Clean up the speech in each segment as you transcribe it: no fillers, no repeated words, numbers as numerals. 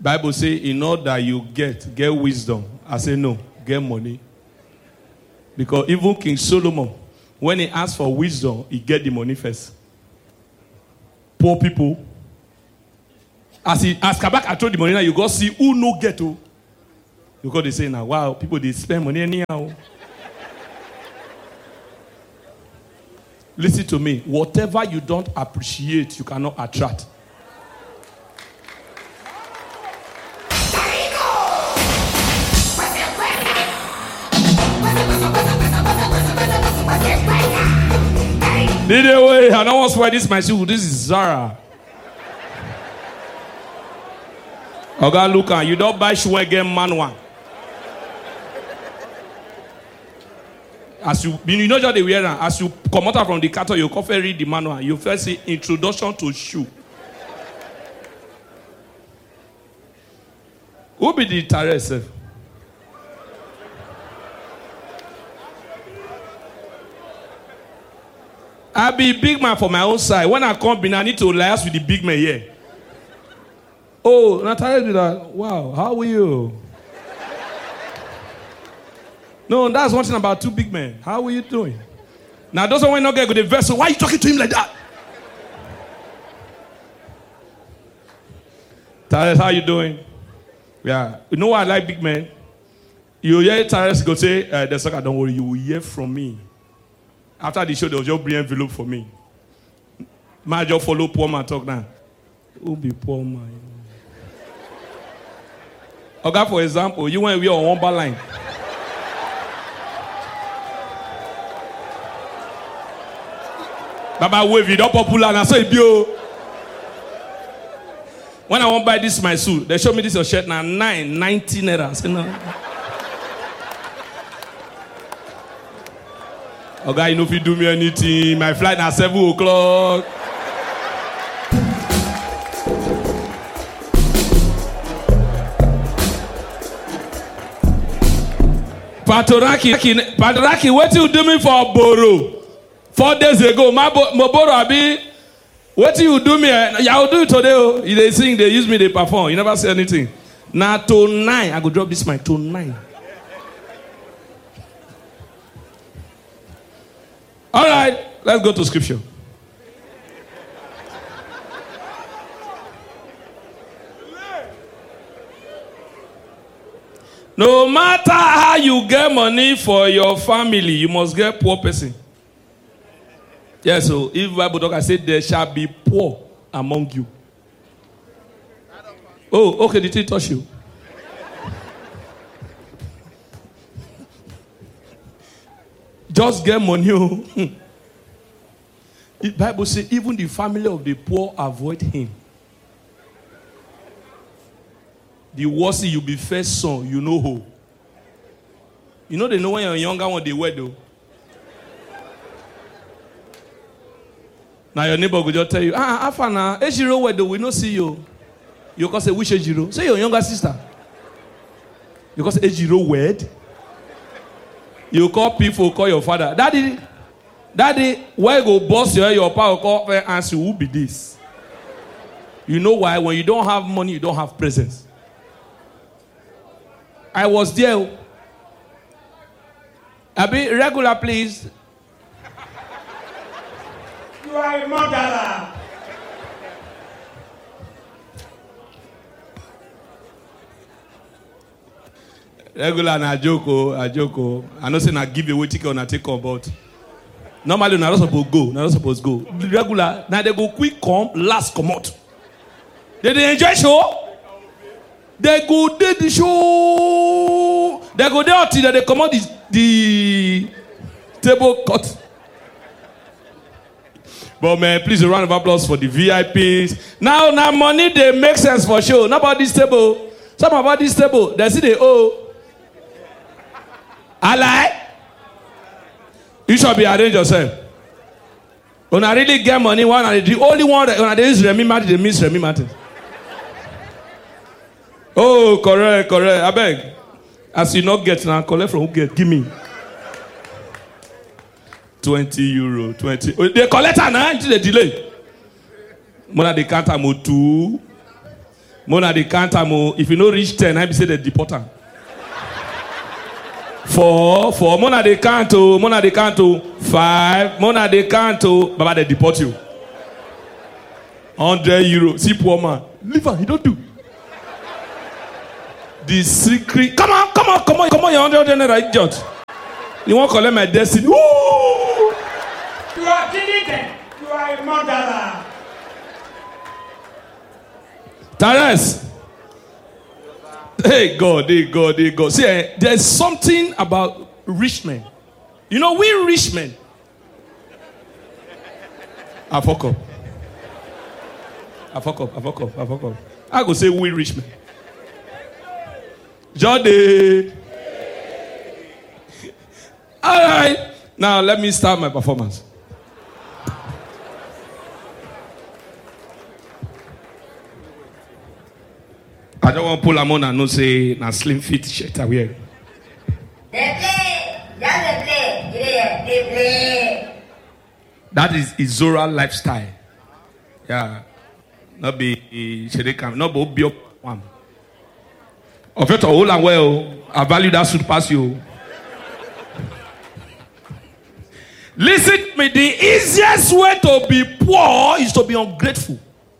Bible say, in order that you get wisdom. I say no, get money. Because even King Solomon, when he asked for wisdom, he get the money first. Poor people. As Kabaka told the money, now you go see who no get to. Because they say now, wow, people they spend money anyhow. Listen to me. Whatever you don't appreciate, you cannot attract. Anyway, I don't want to wear this my shoe. This is Zara. Okay, look, you don't buy shoe again, man one. As you know just the wear, as you come out from the carton, you coffee read the manual. You first see introduction to shoe. Who be the tire self? I be big man for my own side. When I come in, I need to liaise with the big man here. Oh, Natalia did that. Wow, how are you? No, that's one thing about two big men. How are you doing? Now, those one not get good vessel. Why are you talking to him like that? Tyrus, how you doing? Yeah. You know why I like big men? You hear Tyrus go say, the sucker, don't worry, you will hear from me. After the show, they'll just bring envelope for me. Might just follow poor man talk now. Who be poor man? Okay, for example, you went on one bar line. Baba wave it up popular and I say bio. When I want to buy this my suit, they show me this your shirt now 990 naira. I say no. Okay, you know if you do me anything, my flight at 7 o'clock. Patoraki, what you do me for Boro? 4 days ago, Moboro Abi, what you do me? I will do it today. They sing, they use me, they perform. You never say anything. Now to 9, I go drop this mic to 9. All right, let's go to scripture. No matter how you get money for your family, you must get poor person. Yes, so if Bible talk, I said there shall be poor among you. Oh, okay, did it touch you? Just get money. The Bible says even the family of the poor avoid him. The worse you be first son, you know who. You know they know when you're younger when they wed though. Now your neighbor will just tell you, Afana, Ejiro wed though, we no see you. You can say which Ejiro? Say your younger sister. You can say Ejiro wed. You call people, call your father. Daddy, why go boss your power call and answer who be this? You know why? When you don't have money, you don't have presence. I was there. Abi, regular, please. You are a murderer. Regular na joko. I know say na give away ticket on a take on, but normally na not supposed go. Regular, now they go quick come, last come out. They enjoy show. They go do the show. They go there until they come out the table cut. But man, please a round of applause for the VIPs. Now money they make sense for sure. Not about this table. Some about this table, they see they owe. I lie. You should be arrange yourself. When I really get money, the only one that when I use Remy Martin, they miss Remy Martin. Oh, correct. I beg. As you not get now, collect from who get. Give me. 20 euro. 20. Oh, they collect her now until they delay. Mona they count am 2. Mona the count if you no reach 10, I be say the deport am. 4, Mona the count 5, Mona the count Baba they deport you. €100. See poor man. Leave him, he don't do. The secret. Come on, you're 100 naira, idiot. You won't collect my destiny. Ooh! You are killing them. You are a murderer. Tares. Hey God. See, there's something about rich men. You know, we rich men. I fuck up. I go say we rich men. Jody. All right. Now let me start my performance. I don't want to pull a on and no say na slim fit shirt I wear. They play. That is Izora lifestyle. Yeah. Not be Shedekam, not be Obio one. Of it all and well, I value that should pass you. Listen to me, the easiest way to be poor is to be ungrateful.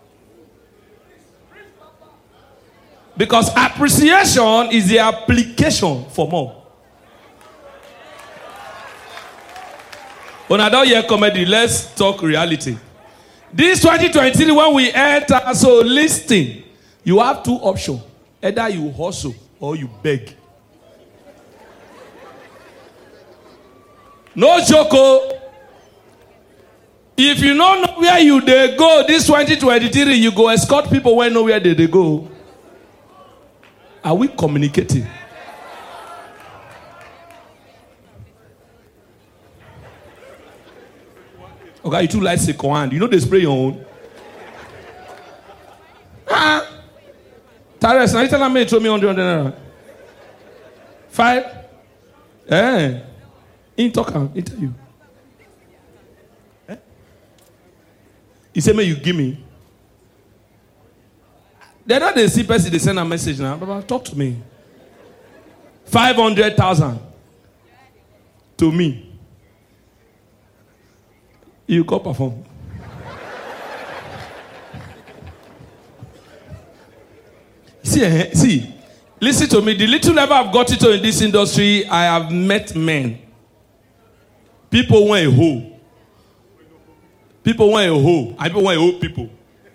Because appreciation is the application for more. When I don't hear comedy, let's talk reality. This 2023, when we enter, so listen, you have two options. Either you hustle or you beg. No joke. If you don't know where you they go, this 2023, you go escort people when know where they go. Are we communicating? Okay, you too like second hand. You know they spray your own. Tares, now you tell me throw me 100 naira. 5? In talk interview. He said, "May you give me." They're not the see person. They send a message now. Baba, talk to me. 500,000 to me. You go perform. See, listen to me. The little level I've got into in this industry, I have met men. People want a hoe. People want a hoe. I people want a hoe people.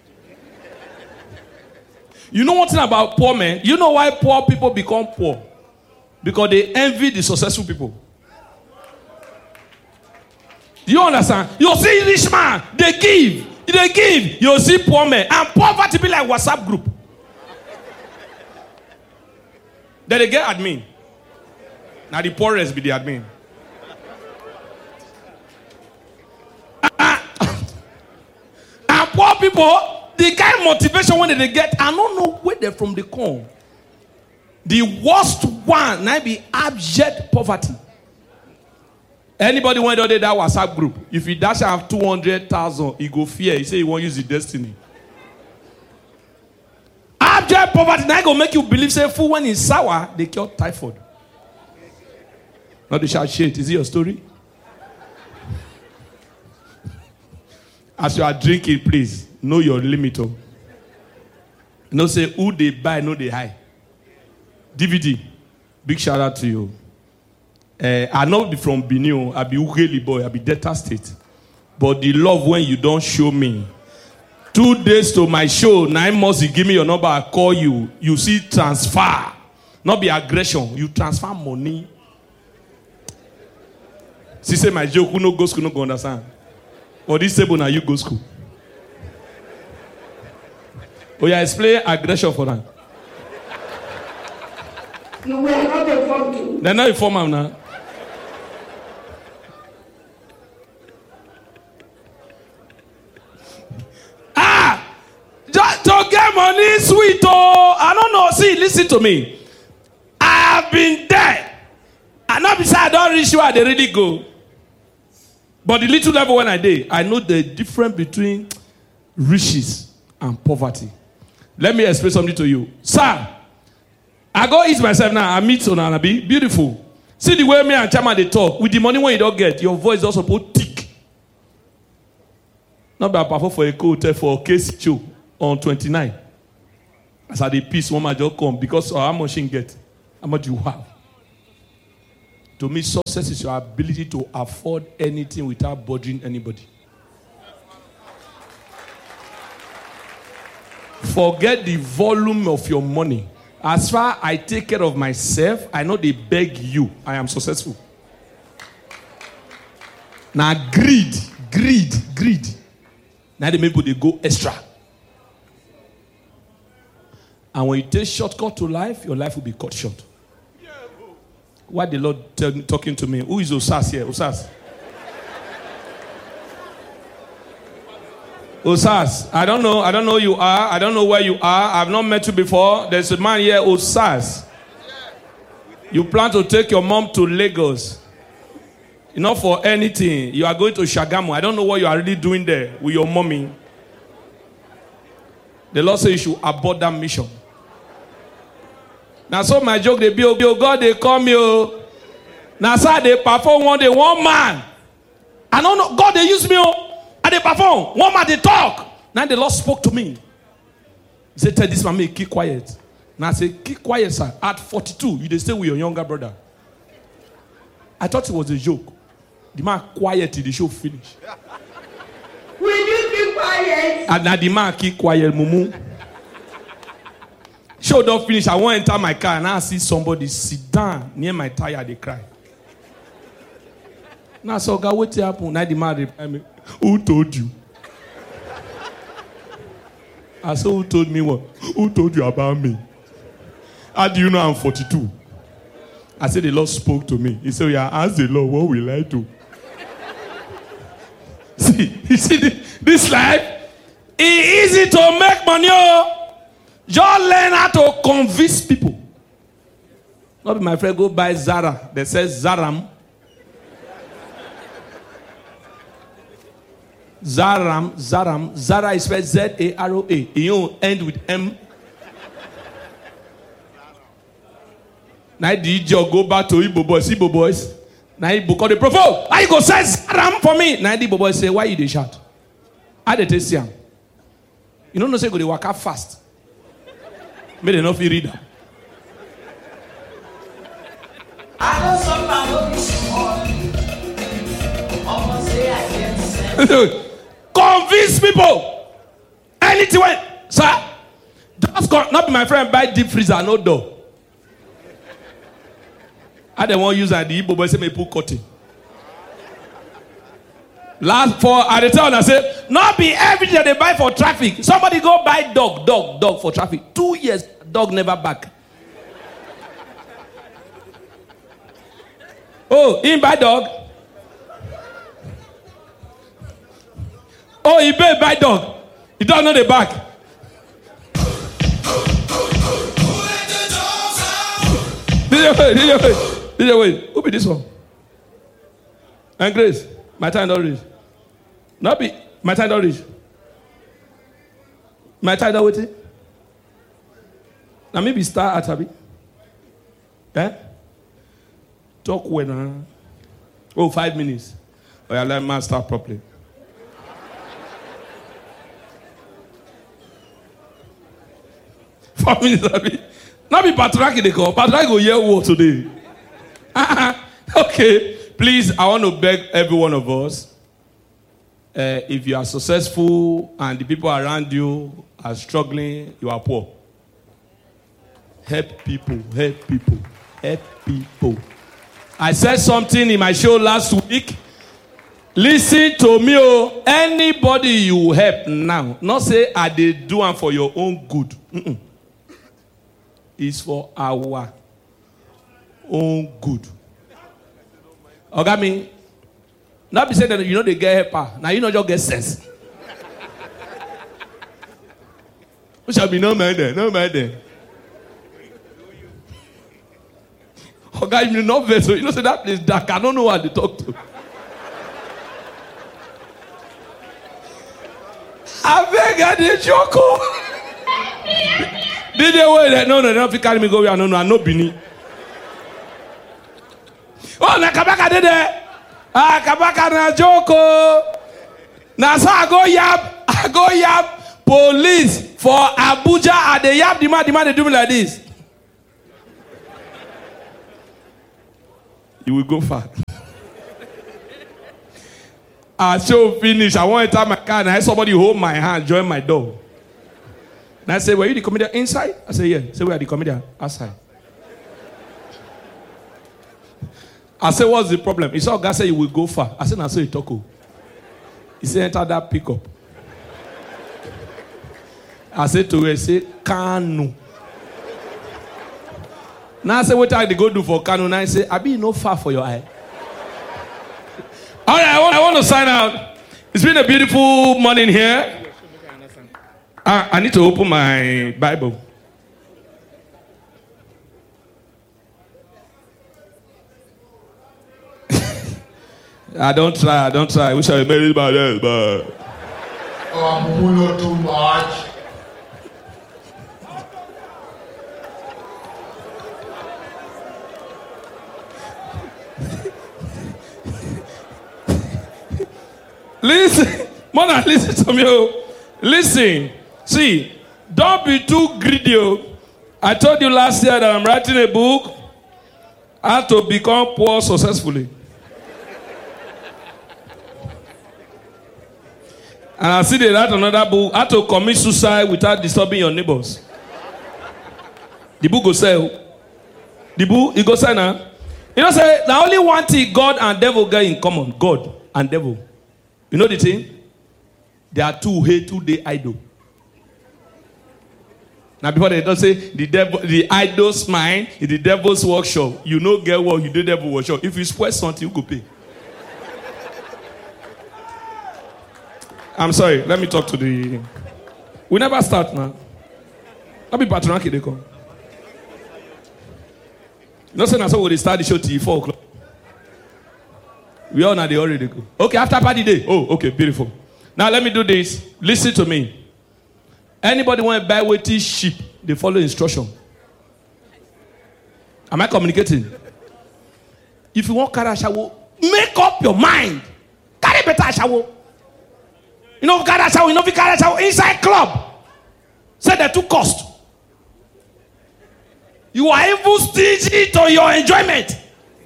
You know one thing about poor men? You know why poor people become poor? Because they envy the successful people. You understand? You see rich man, they give. You see poor men. And poverty be like WhatsApp group. Then they get admin. Now the poorest be the admin. And poor people, the kind of motivation when they get, I don't know where they're from the come. The worst one might be abject poverty. Anybody want to do that WhatsApp group? If you dash have 200,000, he go fear. He say he won't use the destiny. Abject poverty now go make you believe say food when it's sour they cure typhoid. Not the shout shit. Is it your story? As you are drinking, please know your limit. No say who they buy, no they high. DVD, big shout out to you. I not be from Benin, I be Ugeli boy, I be Delta State. But the love when you don't show me. 2 days to my show, 9 months you give me your number, I call you. You see transfer. Not be aggression. You transfer money. She say my joke, who no go school, no go understand. But this table now you go school. Oh yeah, explain aggression for them. You were not informed to. They're not informed now. To get money sweet, oh, I don't know. See, listen to me. I have been there. And not because I don't reach where they really go. But the little level when I did, I know the difference between riches and poverty. Let me explain something to you. Sir, I go eat myself now. I meet Sonanabi. Beautiful. See the way me and Chama they talk. With the money when you don't get, your voice is also put thick. Not be perform for a hotel for a case show on 29. As I the piece, one man just come because how much you get, how much you have. To me, success is your ability to afford anything without bothering anybody. Forget the volume of your money. As far as I take care of myself, I know they beg you. I am successful. Now greed. Now the people they go extra. And when you take shortcut to life, your life will be cut short. Why the Lord talking to me? Who is Osas here? Osas. Osas. I don't know who you are. I don't know where you are. I've not met you before. There's a man here, Osas. You plan to take your mom to Lagos. Not for anything. You are going to Shagamu. I don't know what you are really doing there with your mommy. The Lord says you should abort that mission. Now, so my joke, they be, oh God, they come you. Now, sir, they perform one day, one man. I don't know, God, they use me, and they perform. One man, they talk. Now, the Lord spoke to me. He said, tell this man, keep quiet. Now, I said, keep quiet, sir. At 42, you they stay with your younger brother. I thought it was a joke. The man quiet till the show finish. Will you keep quiet? And now the man keep quiet, mumu. Show don't finish. I want to enter my car and I see somebody sit down near my tire. They cry. Now, so God, what happened? Now the man replied me, who told you? I said, who told me what? Who told you about me? How do you know I'm 42? I said, the Lord spoke to me. He said, yeah, ask the Lord, what will I do? See, you see this life? It's easy to make money. Just learn how to convince people. Not my friend go buy Zara. They say Zaram. Zara is spelled Z-A-R-O-A. You end with M. Now the job go back to Igbo boys. Igbo boys. Now Igbo call the prophet. How you go say Zaram for me? Now the Igbo boys say, why you dey shout? How they taste him? You don't know say go dey walk out fast. May they not feel reader. I know somebody will be small. Almost say I can't. Convince people. Anything when, sir, just not be my friend, buy deep freezer, no door. I don't want to use that. The Igbo boy say me put cotton. Last for at the time I say, not be everything they buy for traffic. Somebody go buy dog for traffic. 2 years, dog never back. Oh, he buy dog. Oh, he buy dog. He don't know the back. DJ, wait. Who be this one? And Grace, my time don't reach. Not be my time don't reach. My time don't wait. Now maybe start at Abby. Eh? Talk when. Oh, 5 minutes. Oh, yeah, let me start properly. $4 minutes, Abby. Now be Patraki they call. Patraki go hear what today. Okay. Please, I want to beg every one of us. If you are successful and the people around you are struggling, you are poor. Help people. Help people. Help people. I said something in my show last week. Listen to me, oh. Anybody you help now, not say I they do them for your own good. It's for our own good. Okay, me. Not be saying that you know they get helper. Now you know just get sense. We shall be no man there, no man there. Okay, you know vessel. You know say that place dark. I don't know what they talk to. I beg I did joke. DJ wait, no, they don't carry me go where no, I know Bini. Oh, na Kabaka did it. Ah, Kabaka na Joko. Now so I go yap police for Abuja and they yap the man they do me like this. You will go far. I show finish. I want to enter my car and I had somebody hold my hand, join my door. And I say, were you the comedian inside? I say, yeah. Say, where are the comedian? Outside. I say, what's the problem? He saw a guy say you will go far. I said, I saw you talk. He said, enter that pickup. I said to her, I say, Kanu. Now I say, what I go do for Kanu? Now I say, I be no far for your eye. All right, I want to sign out. It's been a beautiful morning here. I need to open my Bible. I don't try. I wish I made it by this, but... not too much. Listen, Mona, listen to me. Listen, see, don't be too greedy. I told you last year that I'm writing a book, How to Become Poor Successfully. And I see they write another book, How to Commit Suicide Without Disturbing Your Neighbors. The book will sell. The book, it goes sell now. You know, say, the only one thing God and devil get in common, God and devil. You know the thing? They are two hate, two day idol. Now before they don't say the idol's mind is the devil's workshop. You know get what you do devil workshop. If you spoil something, you go pay. I'm sorry, let me talk to the... We never start now. I'll be patronaki they come. No say so we start the show till 4 o'clock. We all know they already go. Okay, after party day. Oh, okay, beautiful. Now let me do this. Listen to me. Anybody want to buy weighty sheep, they follow instruction. Am I communicating? If you want carry a shower, make up your mind. Carry better shower. You know carry a shower, you know carry a shower inside club. Say they're too cost. You are even stingy to your enjoyment.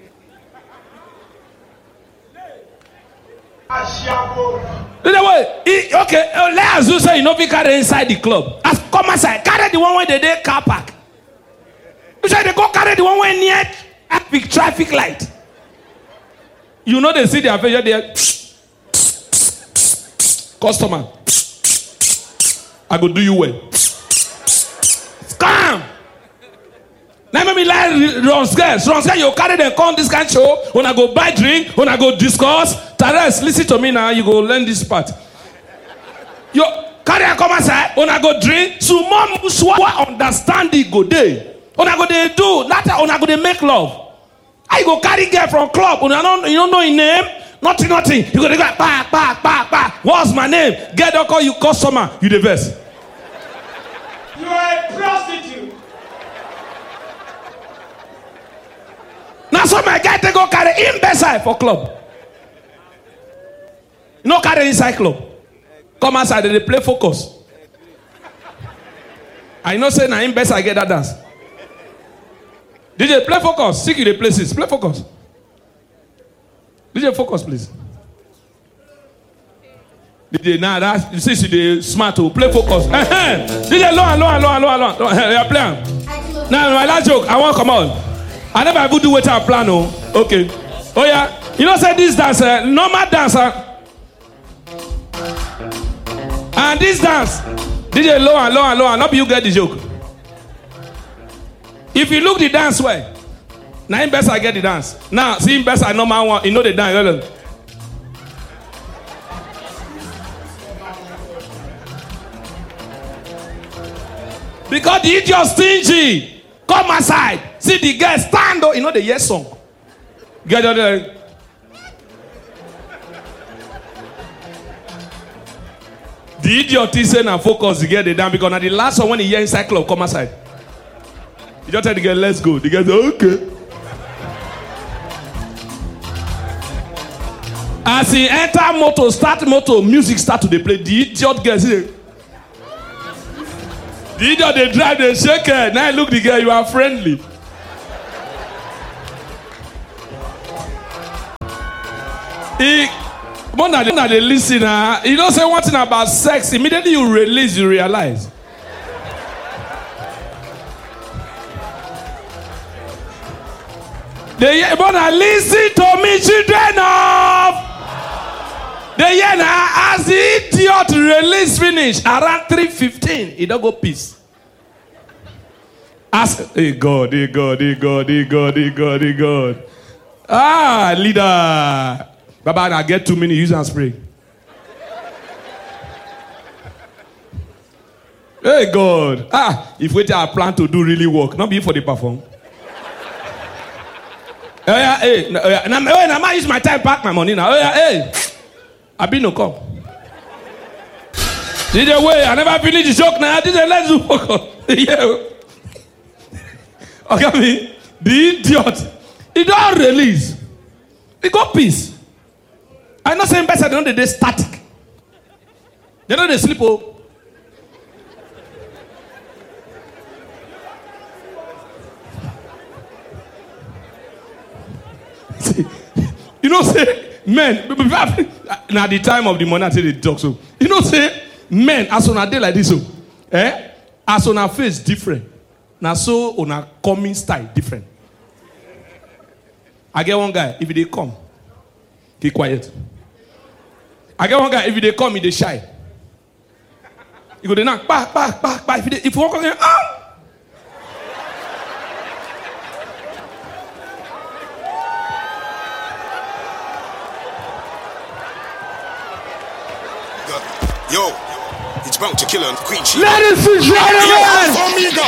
Okay, let us say you know we carry inside the club. As come aside, carry the one where they dey car park. You say they go carry the one where near epic traffic light. You know they see their face there. Customer, I go do you well. Scam. Now maybe like Ronske, you carry them come this kind of show. When I go buy drink, when I go discuss. Taras, listen to me now. You go learn this part. You carry a come aside. When I go drink, so mom understand the good day. When I go they do, not when I go they make love. I go carry girl from club. When you don't know his name, nothing. You go they go back. What's my name? Get don't call you customer. You the best. You are a prostitute. Now so my guy they go carry him beside for club. You know carry inside club. Come outside they play focus. I know say na him best I get that dance. DJ play focus. Seek you the places. Play focus. DJ focus please. DJ now that you see the smart to play focus. DJ low. Yeah, play. Now my last joke. I want come on. I never ever do what I plan. Oh, okay. Oh yeah. You know say this dance, normal dancer. And this dance, DJ low and not you get the joke. If you look the dance way, now him best I get the dance. Now see him best I normal one, you know the dance. Because the idiot stingy. Come aside. See the girl stand up. You know the yes song. Get out there. The idiot is saying and focus to get the down because now the last one when he hear inside club come aside. You just tell the girl, let's go. The girl say, okay. As he enter motor, start motor, music start to dey play. The idiot girl say, the idiot they drive, they shake her. Now look the girl, you are friendly. More than they listen, you don't say one thing about sex. Immediately you release, you realize. They wanna listen to me, children of. They hear now as the idiot release finish around 3:15, he don't go peace. Ask, hey God. Ah, leader. Baba, I get 2 minutes, use and spray. Hey God. Ah, if what I plan to do really work, not be for the perform. Hey, now I use my time, pack my money now. Hey, I be no come. DJ way, I never finish the joke now. DJ, let's do focus. Yeah. Okay, me, the idiot, he don't release. He got peace. I'm not saying better than they static. They don't they sleep. Oh. See, you know, say men. Now the time of the money, I tell they talk so. You know, say men as on a day like this, so as on a face different. Now so on a coming style different. I get one guy, if they come, keep quiet. I get one guy, if they come, they shy. You go they knock, back. If you walk on there, Yo, it's about to kill her, Queen. Ladies and gentlemen!